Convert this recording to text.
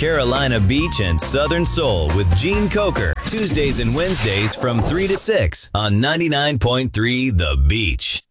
Carolina Beach and Southern Soul with Gene Coker. Tuesdays and Wednesdays from 3 to 6 on 99.3 The Beach.